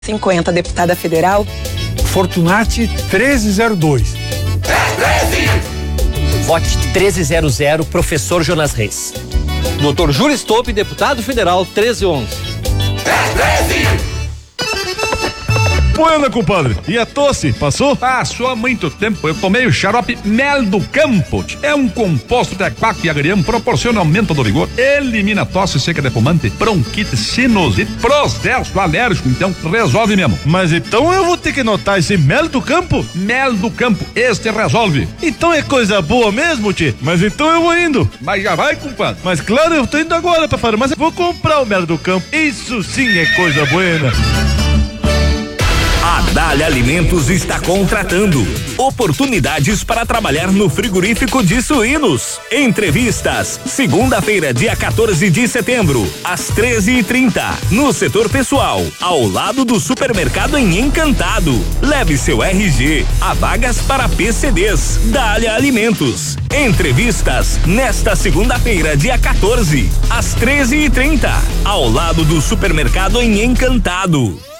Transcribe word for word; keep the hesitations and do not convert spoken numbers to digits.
cinquenta, deputada federal. Fortunati treze zero dois. Vote treze zero zero, professor Jonas Reis. doutor Júlio Stolpe, deputado federal, treze onze. Buena, compadre. E a tosse, passou? Passou há muito tempo. Eu tomei o xarope Mel do Campo. É um composto de aquaco e agrião, proporciona aumento do vigor, elimina tosse seca de fumante, bronquite, sinusite, processo alérgico, então resolve mesmo. Mas então eu vou ter que anotar esse Mel do Campo? Mel do Campo, este resolve. Então é coisa boa mesmo, tio? Mas então eu vou indo. Mas já vai, compadre. Mas claro, eu tô indo agora pra farmácia. Vou comprar o Mel do Campo. Isso sim é coisa buena. A Dália Alimentos está contratando. Oportunidades para trabalhar no frigorífico de suínos. Entrevistas, segunda-feira, dia quatorze de setembro, às treze e trinta, no setor pessoal, ao lado do supermercado em Encantado. Leve seu R G. Há vagas para P C Ds. Dália Alimentos. Entrevistas nesta segunda-feira, dia quatorze, às treze e trinta, ao lado do supermercado em Encantado.